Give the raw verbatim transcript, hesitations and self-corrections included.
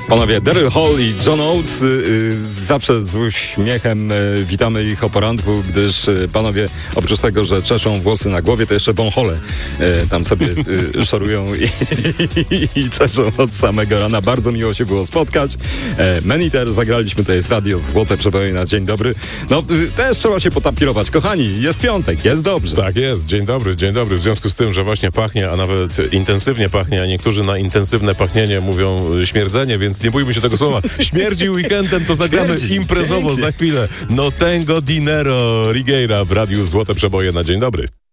Panowie, Daryl Hall i John Oates, y, y, zawsze z uśmiechem y, witamy ich o poranku, gdyż y, panowie oprócz tego, że czeszą włosy na głowie, to jeszcze wąchole y, tam sobie y, szorują i, i, i czeszą od samego rana. Bardzo miło się było spotkać. E, Maniter, zagraliśmy, to jest Radio Złote Przeboje na dzień dobry. No, y, też trzeba się potapirować. Kochani, jest piątek, jest dobrze. Tak jest, dzień dobry, dzień dobry. W związku z tym, że właśnie pachnie, a nawet intensywnie pachnie, a niektórzy na intensywne pachnienie mówią śmierdzenie, więc nie bójmy się tego słowa. Śmierdzi weekendem, to zagramy Śmierdzi. imprezowo Pięknie. Za chwilę. No tengo dinero, Rigueira w Radiu Złote Przeboje na dzień dobry.